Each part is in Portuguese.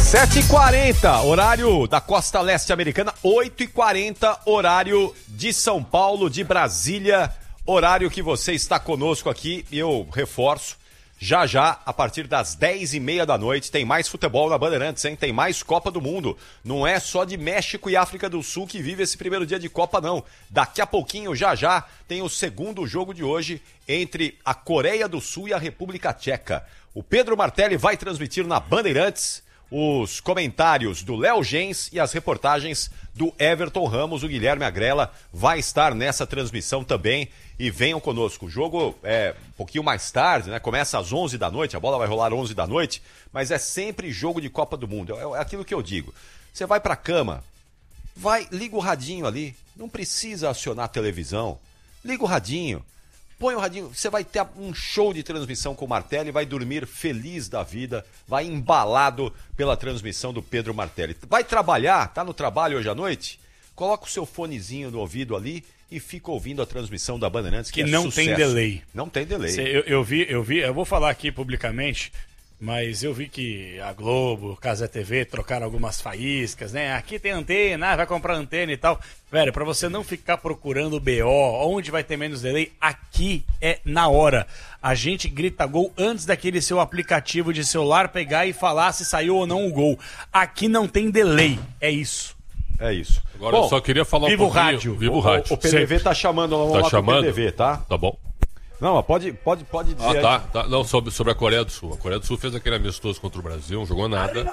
7h40, horário da costa leste americana, 8h40, horário de São Paulo, de Brasília, horário que você está conosco aqui, e eu reforço, já, a partir das 10h30 da noite, tem mais futebol na Bandeirantes, hein? Tem mais Copa do Mundo. Não é só de México e África do Sul que vive esse primeiro dia de Copa, não. Daqui a pouquinho, já, tem o segundo jogo de hoje entre a Coreia do Sul e a República Tcheca. O Pedro Martelli vai transmitir na Bandeirantes os comentários do Léo Gens e as reportagens do Everton Ramos. O Guilherme Agrela vai estar nessa transmissão também e venham conosco. O jogo é um pouquinho mais tarde, né? Começa às 11 da noite, a bola vai rolar às 11 da noite, mas é sempre jogo de Copa do Mundo. É aquilo que eu digo. Você vai pra cama, liga o radinho ali, não precisa acionar a televisão, liga o radinho. Põe o radinho, você vai ter um show de transmissão com o Martelli, vai dormir feliz da vida, vai embalado pela transmissão do Pedro Martelli. Vai trabalhar, tá no trabalho hoje à noite? Coloca o seu fonezinho no ouvido ali e fica ouvindo a transmissão da Bandeirantes, que é não sucesso. Tem delay. Não tem delay. Eu vi, eu vou falar aqui publicamente, mas eu vi que a Globo, Cazé TV trocaram algumas faíscas, né? Aqui tem antena, vai comprar antena e tal. Velho, pra você não ficar procurando o BO, onde vai ter menos delay, aqui é na hora. A gente grita gol antes daquele seu aplicativo de celular pegar e falar se saiu ou não o gol. Aqui não tem delay, é isso. É isso. Agora eu só queria falar viva o rádio. Viva o rádio. O PDV tá chamando, vamos lá chamando? pro PDV, tá? Tá bom. Não, mas pode dizer. Tá. Não, sobre a Coreia do Sul. A Coreia do Sul fez aquele amistoso contra o Brasil, não jogou nada.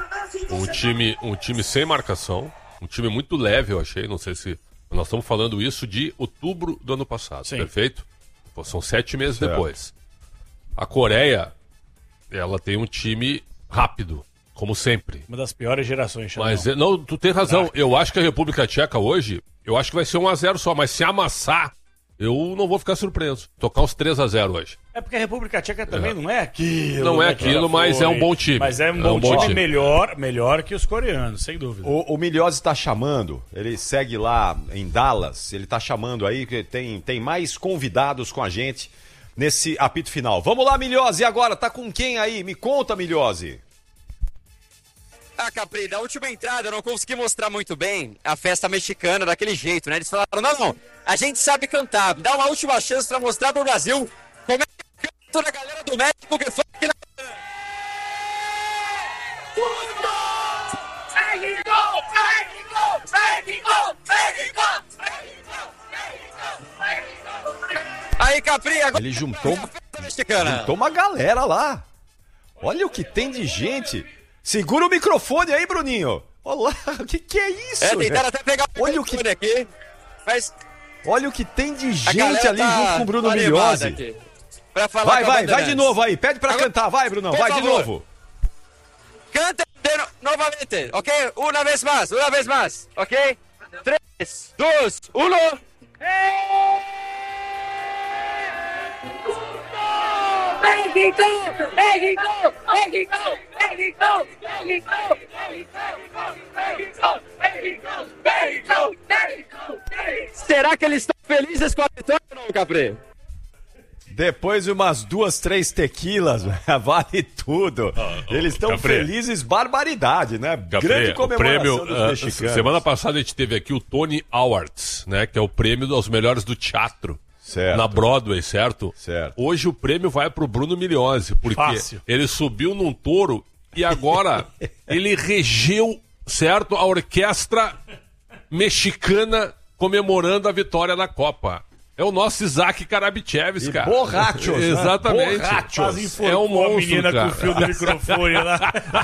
Um time sem marcação, um time muito leve, eu achei. Não sei se... Nós estamos falando isso de outubro do ano passado, sim. Perfeito? Pô, são 7 meses depois. A Coreia, ela tem um time rápido, como sempre. Uma das piores gerações. Mas, não, tu tem razão. Eu acho que a República Tcheca hoje, eu acho que vai ser 1-0 só, mas se amassar, eu não vou ficar surpreso. Tocar uns 3-0 hoje. É porque a República Tcheca também não é aquilo. Não é aquilo, mas é um bom time. Mas é um bom time melhor que os coreanos, sem dúvida. O Milhose está chamando, ele segue lá em Dallas, ele está chamando aí, que tem mais convidados com a gente nesse apito final. Vamos lá, Milhose, e agora? Tá com quem aí? Me conta, Milhose. Ah, Capri, da última entrada eu não consegui mostrar muito bem a festa mexicana daquele jeito, né? Eles falaram, não, a gente sabe cantar, dá uma última chance pra mostrar pro Brasil como é que canta na galera do México que foi aqui na... Aí, Capri, agora... Ele juntou uma galera lá. Olha o que tem de gente. Segura o microfone aí, Bruninho. Olá, o que é isso? Tentaram até pegar o microfone aqui, mas... Olha o que tem de gente ali junto com o Bruno Milhose. Vai de novo aí. Pede pra cantar. Vai, Brunão. Vai de novo. Canta novamente, ok? Uma vez mais, ok? 3, 2, 1... Será que eles estão felizes com a vitória ou não, Capri? Depois de umas 2, 3 tequilas, vale tudo. Eles estão felizes, barbaridade, né? Capri, grande comemoração dos mexicanos. Semana passada a gente teve aqui o Tony Awards, né? Que é o prêmio dos melhores do teatro. Certo. Na Broadway, certo? Certo. Hoje o prêmio vai pro Bruno Milhose, porque ele subiu num touro e agora ele regeu, certo, a orquestra mexicana comemorando a vitória na Copa. É o nosso Isaac Karabichevs, cara. Borrachos, exatamente. Borrachos. É um monstro, a menina cara. Com o fio do microfone lá.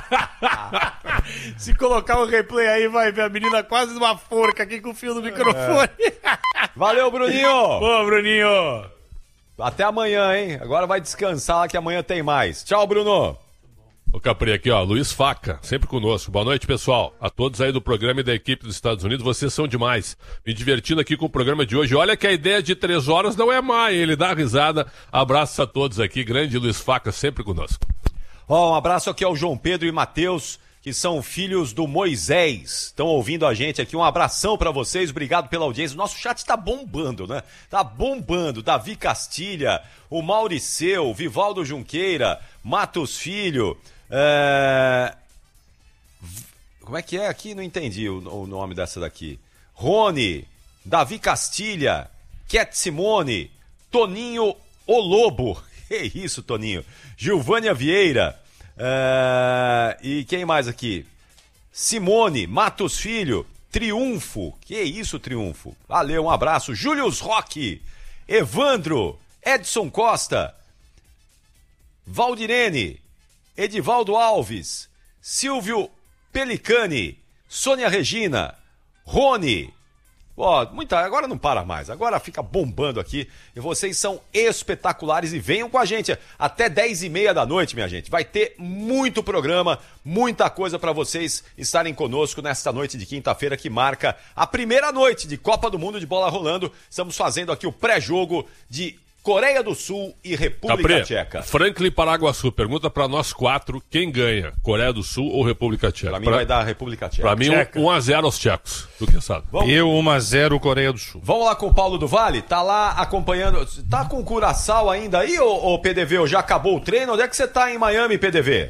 Se colocar o replay aí, vai ver a menina quase numa forca aqui com o fio do microfone. Valeu, Bruninho. Ô, Bruninho. Até amanhã, hein? Agora vai descansar lá que amanhã tem mais. Tchau, Bruno. O Capri aqui, ó, Luiz Faca, sempre conosco. Boa noite, pessoal. A todos aí do programa e da equipe dos Estados Unidos, vocês são demais. Me divertindo aqui com o programa de hoje. Olha que a ideia de 3 horas não é má, hein? Ele dá risada. Abraços a todos aqui. Grande Luiz Faca, sempre conosco. Um abraço aqui ao João Pedro e Matheus, que são filhos do Moisés. Estão ouvindo a gente aqui. Um abração pra vocês. Obrigado pela audiência. Nosso chat tá bombando, né? Tá bombando. Davi Castilha, o Mauriceu, Vivaldo Junqueira, Matos Filho... Como é que é aqui? Não entendi o nome dessa daqui. Rony, Davi Castilha, Cat Simone, Toninho O Lobo. Que isso, Toninho? Gilvânia Vieira. E quem mais aqui? Simone, Matos Filho, Triunfo. Que isso, Triunfo? Valeu, um abraço. Július Roque, Evandro, Edson Costa, Valdirene, Edivaldo Alves, Silvio Pelicani, Sônia Regina, Rony. Agora não para mais, agora fica bombando aqui e vocês são espetaculares e venham com a gente até 10h30 da noite, minha gente. Vai ter muito programa, muita coisa para vocês estarem conosco nesta noite de quinta-feira que marca a primeira noite de Copa do Mundo de bola rolando. Estamos fazendo aqui o pré-jogo de Coreia do Sul e República Tcheca. Franklin Paraguaçu, pergunta pra nós 4, quem ganha? Coreia do Sul ou República Tcheca? Pra mim vai dar República Tcheca. Pra mim 1-0 aos tchecos, tu que sabe. Eu 1-0 Coreia do Sul. Vamos lá com o Paulo do Vale, tá lá acompanhando, tá com o Curaçao ainda aí, ô PDV, ou já acabou o treino? Onde é que você tá em Miami, PDV?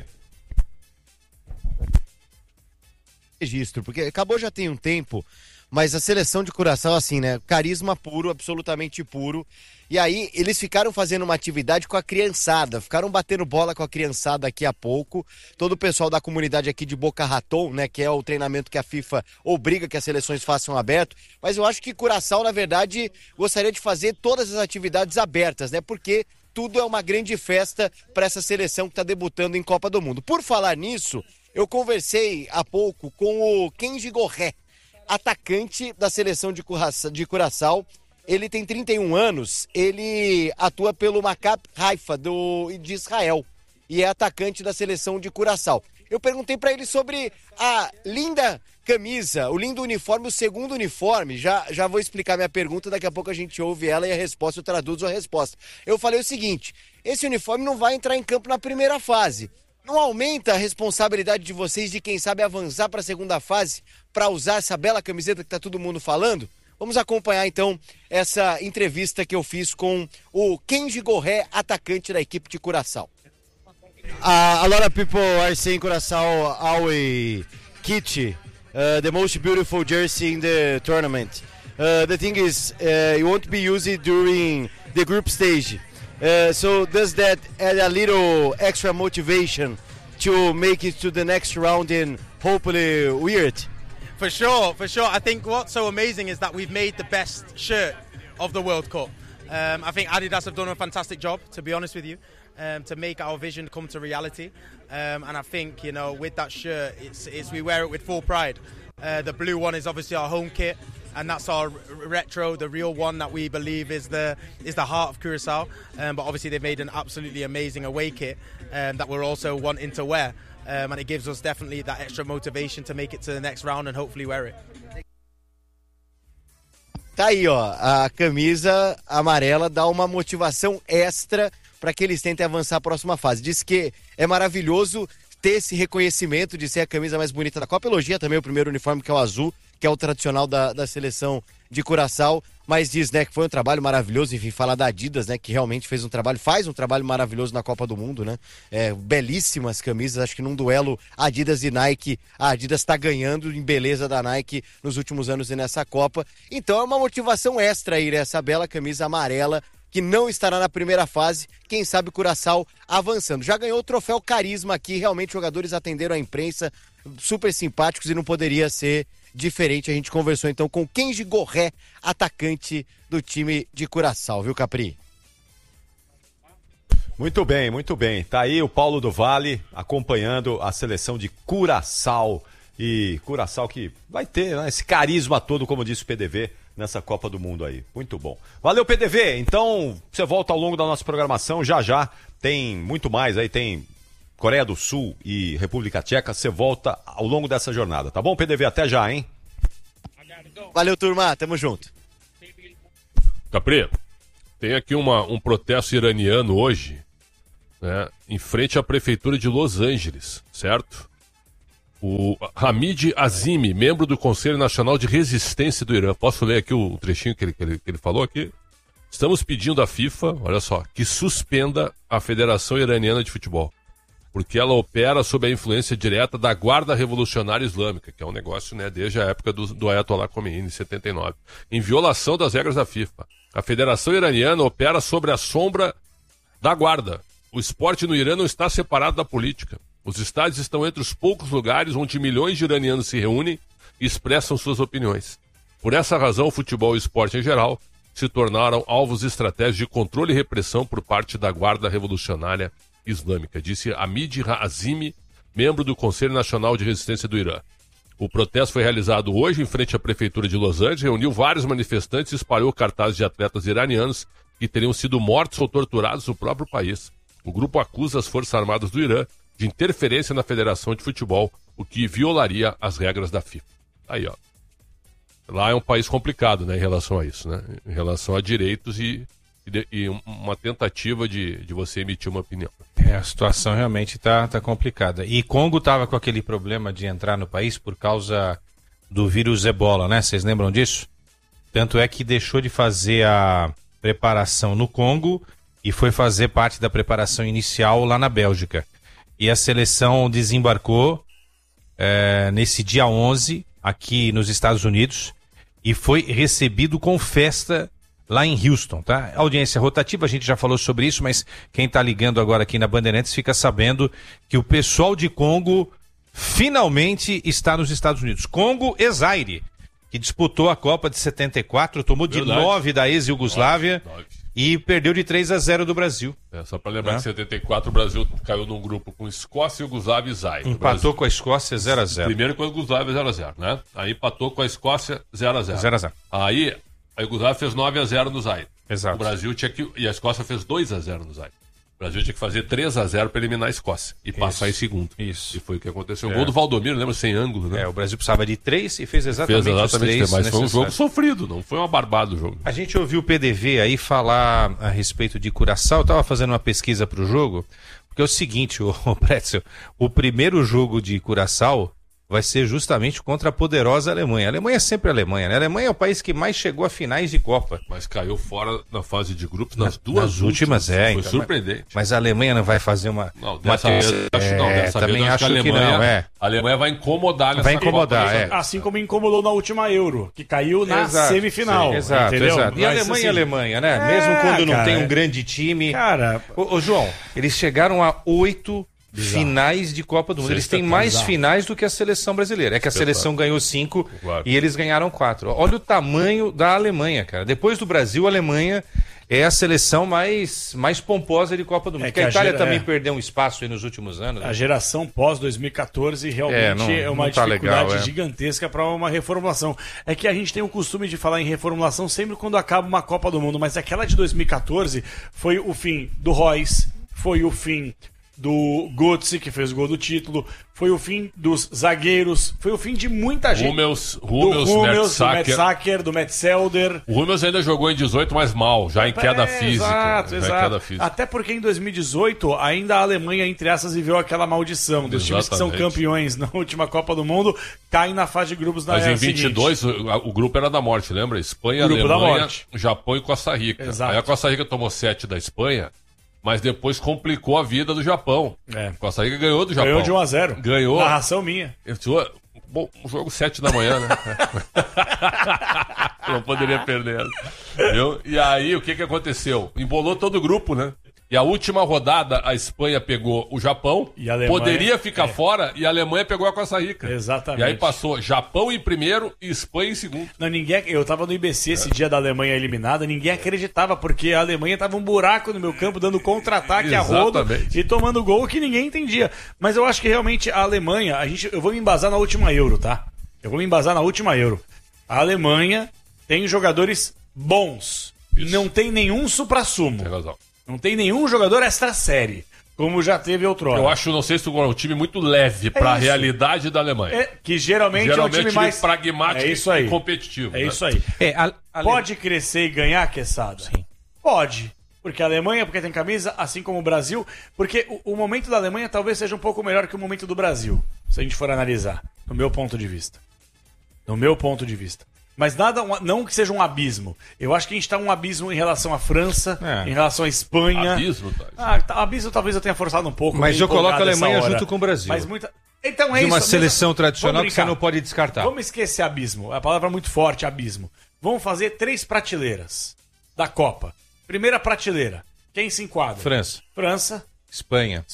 Registro, porque acabou já tem um tempo, mas a seleção de Curaçao, assim, né, carisma puro, absolutamente puro. E aí, eles ficaram fazendo uma atividade com a criançada, ficaram batendo bola com a criançada aqui a pouco. Todo o pessoal da comunidade aqui de Boca Raton, né, que é o treinamento que a FIFA obriga que as seleções façam aberto. Mas eu acho que Curaçao, na verdade, gostaria de fazer todas as atividades abertas, né, porque tudo é uma grande festa para essa seleção que está debutando em Copa do Mundo. Por falar nisso, eu conversei há pouco com o Kenji Gorré, atacante da seleção de Curaçao. Ele tem 31 anos, ele atua pelo Maccabi Haifa de Israel e é atacante da seleção de Curaçao. Eu perguntei para ele sobre a linda camisa, o lindo uniforme, o segundo uniforme. Já vou explicar minha pergunta, daqui a pouco a gente ouve ela e a resposta, eu traduzo a resposta. Eu falei o seguinte, esse uniforme não vai entrar em campo na primeira fase. Não aumenta a responsabilidade de vocês de quem sabe avançar para a segunda fase para usar essa bela camiseta que tá todo mundo falando? Vamos acompanhar então essa entrevista que eu fiz com o Kenji Gorré, atacante da equipe de Curaçao. A lot of people are saying Curaçao Aue Kit, the most beautiful jersey in the tournament. The thing is, it won't be used during the group stage. So does that add a little extra motivation to make it to the next round and hopefully wear it? For sure. I think what's so amazing is that we've made the best shirt of the World Cup. I think Adidas have done a fantastic job, to be honest with you, to make our vision come to reality. And I think, you know, with that shirt, it's we wear it with full pride. The blue one is obviously our home kit, and that's our retro, the real one that we believe is the heart of Curaçao. But obviously they've made an absolutely amazing away kit that we're also wanting to wear. And it gives us definitely that extra motivation to make it to the next round and hopefully wear it. Tá aí, ó, a camisa amarela dá uma motivação extra para que eles tentem avançar a próxima fase. Diz que é maravilhoso ter esse reconhecimento de ser a camisa mais bonita da Copa. Elogia também o primeiro uniforme, que é o azul, que é o tradicional da seleção de Curaçao, mas diz, né, que foi um trabalho maravilhoso. Enfim, fala da Adidas, né, que realmente faz um trabalho maravilhoso na Copa do Mundo, né, belíssimas camisas. Acho que num duelo Adidas e Nike, a Adidas está ganhando em beleza da Nike nos últimos anos e nessa Copa. Então é uma motivação extra aí, né, essa bela camisa amarela, que não estará na primeira fase, quem sabe Curaçao avançando. Já ganhou o troféu Carisma aqui, realmente os jogadores atenderam a imprensa, super simpáticos, e não poderia ser diferente. A gente conversou então com Kenji Gorré, atacante do time de Curaçao, viu, Capri? Muito bem, muito bem. Tá aí o Paulo do Vale acompanhando a seleção de Curaçao. E Curaçao que vai ter, né, esse carisma todo, como disse o PDV, nessa Copa do Mundo aí. Muito bom. Valeu, PDV. Então, você volta ao longo da nossa programação. Já tem muito mais aí. Tem Coreia do Sul e República Tcheca. Você volta ao longo dessa jornada. Tá bom, PDV? Até já, hein? Valeu, turma. Tamo junto. Capri, tem aqui um protesto iraniano hoje, né, em frente à prefeitura de Los Angeles, certo? O Hamid Azimi, membro do Conselho Nacional de Resistência do Irã. Posso ler aqui o trechinho que ele falou aqui? Estamos pedindo à FIFA, olha só, que suspenda a Federação Iraniana de Futebol. porque ela opera sob a influência direta da Guarda Revolucionária Islâmica, que é um negócio, né, desde a época do Ayatollah Khomeini, em 79, em violação das regras da FIFA. A Federação Iraniana opera sobre a sombra da Guarda. O esporte no Irã não está separado da política. Os estádios estão entre os poucos lugares onde milhões de iranianos se reúnem e expressam suas opiniões. Por essa razão, o futebol e o esporte em geral se tornaram alvos estratégicos de controle e repressão por parte da Guarda Revolucionária Islâmica, disse Hamid Hazimi, membro do Conselho Nacional de Resistência do Irã. O protesto foi realizado hoje em frente à Prefeitura de Los Angeles, reuniu vários manifestantes e espalhou cartazes de atletas iranianos que teriam sido mortos ou torturados no próprio país. O grupo acusa as Forças Armadas do Irã de interferência na Federação de Futebol, o que violaria as regras da FIFA. Aí, ó. Lá é um país complicado, né, em relação a isso, né? Em relação a direitos e uma tentativa de você emitir uma opinião. A situação realmente tá complicada. E Congo estava com aquele problema de entrar no país por causa do vírus Ebola, né? Vocês lembram disso? Tanto é que deixou de fazer a preparação no Congo e foi fazer parte da preparação inicial lá na Bélgica. E a seleção desembarcou nesse dia 11 aqui nos Estados Unidos e foi recebido com festa lá em Houston, tá? Audiência rotativa, a gente já falou sobre isso, mas quem tá ligando agora aqui na Bandeirantes fica sabendo que o pessoal de Congo finalmente está nos Estados Unidos. Congo e Zaire, que disputou a Copa de 74, tomou de 9 da ex-Iugoslávia e perdeu de 3-0 do Brasil. Só para lembrar que em 74 o Brasil caiu num grupo com Escócia, Iugoslávia e Zaire. Empatou com a Escócia 0-0. Primeiro com a Iugoslávia 0-0, né? Aí empatou com a Escócia 0-0. 0-0. Aí a Iugoslávia fez 9-0 no Zaire. Exato. O Brasil tinha que... E a Escócia fez 2-0 no Zaire. O Brasil tinha que fazer 3-0 para eliminar a Escócia e passar em segundo. Isso. E foi o que aconteceu. O gol do Valdomiro, lembra? Sem ângulo, né? O Brasil precisava de 3 e fez exatamente os 3. Mas foi um jogo sofrido, não foi uma barbada o jogo. A gente ouviu o PDV aí falar a respeito de Curaçao. Eu estava fazendo uma pesquisa para o jogo, porque é o seguinte, o Pretzel, o primeiro jogo de Curaçao vai ser justamente contra a poderosa Alemanha. A Alemanha é sempre a Alemanha, né? A Alemanha é o país que mais chegou a finais de Copa. Mas caiu fora na fase de grupos nas duas últimas. Foi então, surpreendente. Mas a Alemanha não vai fazer uma... Não, dessa vez também acho que não, A Alemanha vai incomodar nessa Copa. Assim como incomodou na última Euro, que caiu na semifinal. Sim, exato. E a Alemanha é Alemanha, né? Mesmo quando não tem um grande time... Cara... Ô, João, eles chegaram a 8... finais de Copa do Mundo. Eles têm mais finais do que a seleção brasileira. É que a seleção ganhou 5 e eles ganharam 4. Olha o tamanho da Alemanha, cara. Depois do Brasil, a Alemanha é a seleção mais pomposa de Copa do Mundo. Porque a Itália também perdeu um espaço aí nos últimos anos. Né? A geração pós-2014 realmente é uma dificuldade gigantesca para uma reformulação. É que a gente tem o costume de falar em reformulação sempre quando acaba uma Copa do Mundo, mas aquela de 2014 foi o fim do Royce, foi o fim do Götze, que fez o gol do título, foi o fim dos zagueiros, foi o fim de muita gente. do Mertesacker, do Metzelder. O Hummels ainda jogou em 18, mas mal, já em queda física. Exato. Até porque em 2018, ainda a Alemanha, entre essas, viveu aquela maldição dos times que são campeões na última Copa do Mundo, caem na fase de grupos da Mas em 22, o grupo era da morte, lembra? Espanha, Alemanha, Japão e Costa Rica. Exato. Aí a Costa Rica tomou 7 da Espanha, mas depois complicou a vida do Japão. Costa Rica ganhou do Japão. Ganhou de 1-0. Ganhou. Narração minha. Bom, um jogo 7 da manhã, né? Não poderia perder. Viu? E aí, o que aconteceu? Embolou todo o grupo, né? E a última rodada, a Espanha pegou o Japão, e a Alemanha, poderia ficar fora, e a Alemanha pegou a Costa Rica. Exatamente. E aí passou Japão em primeiro e Espanha em segundo. Não, eu tava no IBC esse dia da Alemanha eliminada, ninguém acreditava, porque a Alemanha tava um buraco no meu campo, dando contra-ataque a rodo e tomando gol que ninguém entendia. Mas eu acho que realmente a Alemanha, eu vou me embasar na última Euro, tá? A Alemanha tem jogadores bons. Isso. Não tem nenhum supra-sumo. Tem razão. Não tem nenhum jogador extra-série, como já teve outrora. Eu acho, não sei se é um time muito leve para a realidade da Alemanha. Que geralmente é um time mais pragmático e competitivo. Isso aí. Pode crescer e ganhar, Quesada? Sim. Pode. Porque a Alemanha, porque tem camisa, assim como o Brasil. Porque o momento da Alemanha talvez seja um pouco melhor que o momento do Brasil, se a gente for analisar, no meu ponto de vista. Mas nada, não que seja um abismo. Eu acho que a gente tá um abismo em relação à França, em relação à Espanha. Abismo, tá? Abismo talvez eu tenha forçado um pouco. Mas eu coloco a Alemanha hora. junto com o Brasil. Mas então é de isso. uma seleção Vamos tradicional que você brincar. não pode descartar. Vamos esquecer abismo. A palavra é muito forte, abismo. Vamos fazer 3 prateleiras da Copa. Primeira prateleira. Quem se enquadra? França. Espanha.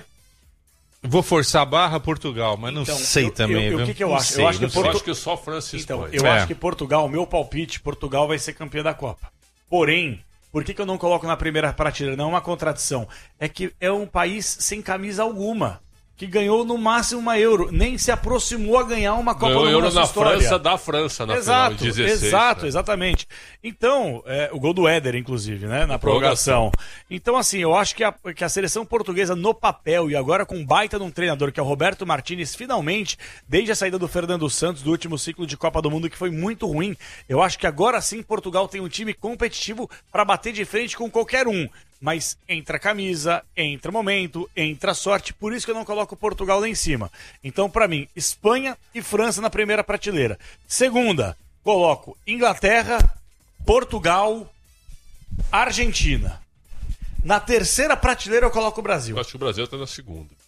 Vou forçar a barra Portugal, mas não sei também. O que eu Não acho? sei, Eu acho que Eu acho que só França e Então, Espanha. eu acho que Portugal, o meu palpite, Portugal vai ser campeã da Copa. Porém, por que eu não coloco na primeira prateleira? Não é uma contradição. É que é um país sem camisa alguma. Que ganhou no máximo uma Euro. Nem se aproximou a ganhar uma Copa do Ganhou Mundo Euro na sua na história. França, da França, na final de 16. Exato, né? exatamente. Então, o gol do Éder, inclusive, né? Na prorrogação. Então, assim, eu acho que a seleção portuguesa no papel, e agora com um baita de um treinador, que é o Roberto Martínez, finalmente, desde a saída do Fernando Santos, do último ciclo de Copa do Mundo, que foi muito ruim, eu acho que agora sim Portugal tem um time competitivo para bater de frente com qualquer um. Mas entra camisa, entra momento, entra sorte, por isso que eu não coloco Portugal lá em cima. Então, para mim, Espanha e França na primeira prateleira. Segunda, coloco Inglaterra, Portugal, Argentina. Na terceira prateleira eu coloco o Brasil. Eu acho que o Brasil está na segunda.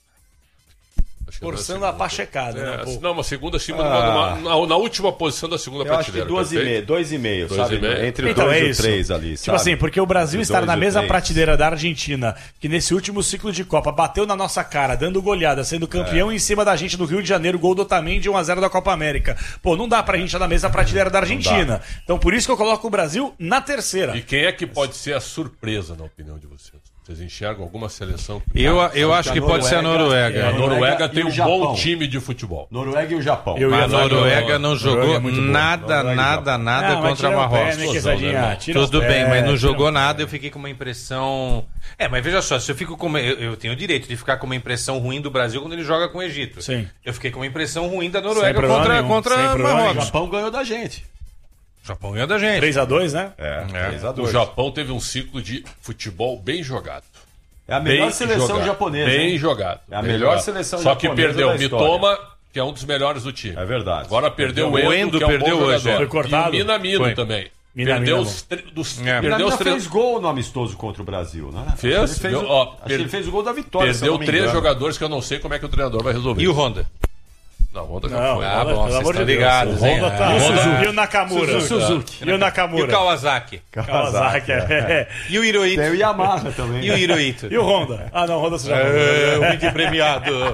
Forçando a pachecada, né? Um pouco. Não, uma segunda acima, na última posição da segunda Eu acho que prateleira. 2,5, sabe? 2,5. Entre o Então 2 é e o isso. 3 ali, Tipo assim, porque o Brasil estar na mesma três. prateleira da Argentina, que nesse último ciclo de Copa bateu na nossa cara, dando goleada, sendo campeão em cima da gente no Rio de Janeiro, gol do Otamendi, 1-0 da Copa América. Pô, não dá pra gente estar na mesma prateleira da Argentina. Então por isso que eu coloco o Brasil na terceira. E quem é que pode ser a surpresa, na opinião de vocês? Vocês enxergam alguma seleção? Eu acho que pode ser a Noruega. A Noruega e tem o um Japão. bom time de futebol. Noruega e o Japão. A Noruega não jogou é muito boa. nada contra Marrocos. Tudo bem, mas não jogou nada, eu fiquei com uma impressão... mas veja só, se eu fico com eu tenho o direito de ficar com uma impressão ruim do Brasil quando ele joga com o Egito. Sim. Eu fiquei com uma impressão ruim da Noruega Sem problema nenhum, contra sem problema O Marrocos. Japão ganhou da gente. O Japão ganhou da gente. 3-2, né? 3-2. O Japão teve um ciclo de futebol bem jogado. É a melhor Bem seleção jogado. japonesa. Bem hein? jogado. É a bem melhor jogado. seleção Só que japonesa perdeu da o história. Mitoma, que é um dos melhores do time. É verdade. Agora perdeu O o Endo que é um perdeu bom hoje, jogador. Foi cortado? E o Minamino Foi. também. Minamino Perdeu é os Perdeu perdeu os fez três. gol no amistoso contra o Brasil, né? Fez? Acho que ele fez, Ó, acho que ele fez o gol da vitória. se eu Perdeu não me 3 engano. jogadores que eu não sei como é que o treinador vai resolver. E o Honda? Não, o Honda já Não, foi. Honda, bom, pelo vocês amor de estão Deus. ligados, O hein? Honda tá. E o Suzuki. E o Nakamura. Suzuki. E o Nakamura. E o Kawasaki? Kawasaki, E o Hirohito? Tem o Yamaha também. E o Hirohito? E o Honda? Ah, não, o Honda você já O Mickey premiado.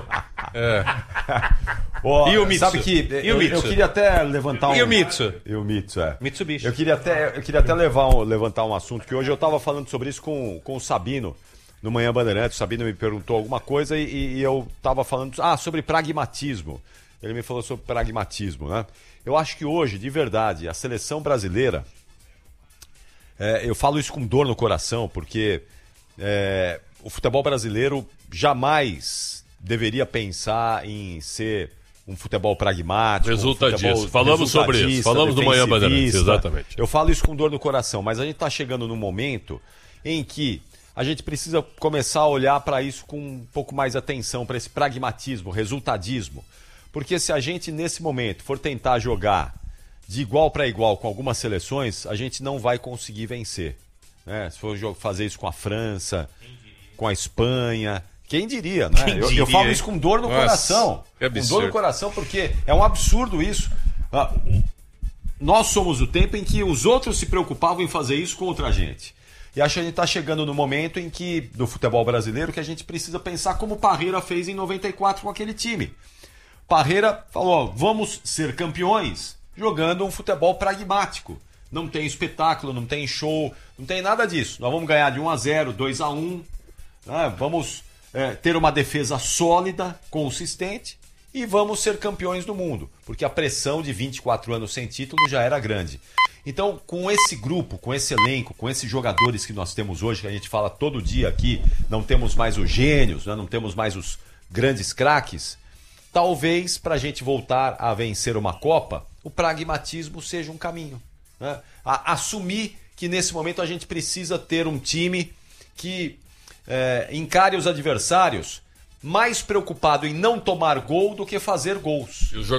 Ó, E o Mitsu? Sabe que E o Mitsu? eu queria até levantar um... E o Mitsu? E o Mitsu, é. Mitsubishi. Eu queria até levantar um assunto, que hoje eu estava falando sobre isso com o Sabino, no Manhã Bandeirantes. O Sabino me perguntou alguma coisa e eu estava falando sobre pragmatismo. Ele me falou sobre pragmatismo, né? Eu acho que hoje, de verdade, a seleção brasileira... eu falo isso com dor no coração, porque o futebol brasileiro jamais deveria pensar em ser um futebol pragmático. Resultadista. Um futebol Falamos sobre isso. resultadista, Falamos do Manhã Bandeirantes, defensivista. exatamente. Eu falo isso com dor no coração, mas a gente está chegando num momento em que a gente precisa começar a olhar para isso com um pouco mais de atenção, para esse pragmatismo, resultadismo. Porque se a gente, nesse momento, for tentar jogar de igual para igual com algumas seleções, a gente não vai conseguir vencer. Né? Se for fazer isso com a França, com a Espanha... Quem diria, né? Eu falo isso com dor no coração. Que Com dor absurdo. no coração, porque é um absurdo isso. Nós somos o tempo em que os outros se preocupavam em fazer isso contra a gente. E acho que a gente está chegando no momento em que, do futebol brasileiro, que a gente precisa pensar como o Parreira fez em 94 com aquele time. Parreira falou, vamos ser campeões jogando um futebol pragmático. Não tem espetáculo, não tem show, não tem nada disso. Nós vamos ganhar de 1-0, 2-1, né? Vamos ter uma defesa sólida, consistente e vamos ser campeões do mundo. Porque a pressão de 24 anos sem título já era grande. Então, com esse grupo, com esse elenco, com esses jogadores que nós temos hoje, que a gente fala todo dia aqui, não temos mais os gênios, né? Não temos mais os grandes craques, talvez para a gente voltar a vencer uma Copa, o pragmatismo seja um caminho. Né? Assumir que nesse momento a gente precisa ter um time que encare os adversários mais preocupado em não tomar gol do que fazer gols. E os